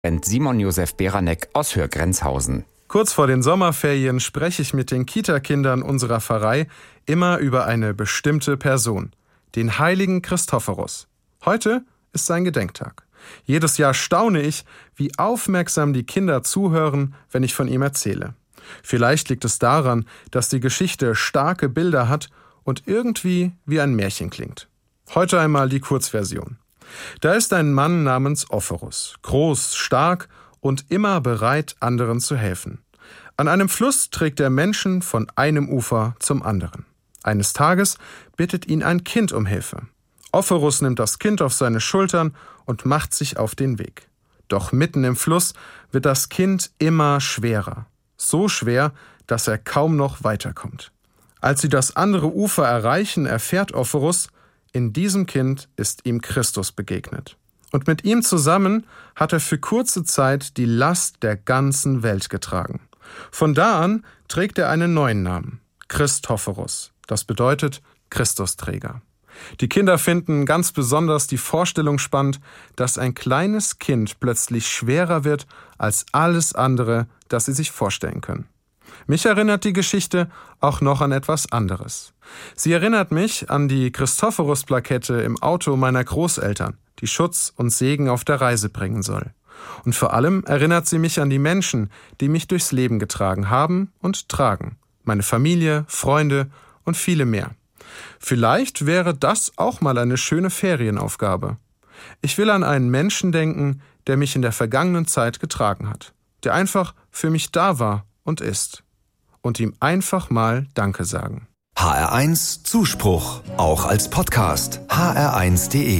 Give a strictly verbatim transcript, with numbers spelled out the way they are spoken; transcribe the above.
Simon Josef Beranek aus Hörgrenzhausen. Kurz vor den Sommerferien spreche ich mit den Kita-Kindern unserer Pfarrei immer über eine bestimmte Person, den heiligen Christophorus. Heute ist sein Gedenktag. Jedes Jahr staune ich, wie aufmerksam die Kinder zuhören, wenn ich von ihm erzähle. Vielleicht liegt es daran, dass die Geschichte starke Bilder hat und irgendwie wie ein Märchen klingt. Heute einmal die Kurzversion. Da ist ein Mann namens Ophorus, groß, stark und immer bereit, anderen zu helfen. An einem Fluss trägt er Menschen von einem Ufer zum anderen. Eines Tages bittet ihn ein Kind um Hilfe. Ophorus nimmt das Kind auf seine Schultern und macht sich auf den Weg. Doch mitten im Fluss wird das Kind immer schwerer. So schwer, dass er kaum noch weiterkommt. Als sie das andere Ufer erreichen, erfährt Ophorus, in diesem Kind ist ihm Christus begegnet. Und mit ihm zusammen hat er für kurze Zeit die Last der ganzen Welt getragen. Von da an trägt er einen neuen Namen, Christophorus. Das bedeutet Christusträger. Die Kinder finden ganz besonders die Vorstellung spannend, dass ein kleines Kind plötzlich schwerer wird als alles andere, das sie sich vorstellen können. Mich erinnert die Geschichte auch noch an etwas anderes. Sie erinnert mich an die Christophorus-Plakette im Auto meiner Großeltern, die Schutz und Segen auf der Reise bringen soll. Und vor allem erinnert sie mich an die Menschen, die mich durchs Leben getragen haben und tragen. Meine Familie, Freunde und viele mehr. Vielleicht wäre das auch mal eine schöne Ferienaufgabe. Ich will an einen Menschen denken, der mich in der vergangenen Zeit getragen hat, der einfach für mich da war und ist. Und ihm einfach mal Danke sagen. H R eins Zuspruch, auch als Podcast. H R eins punkt de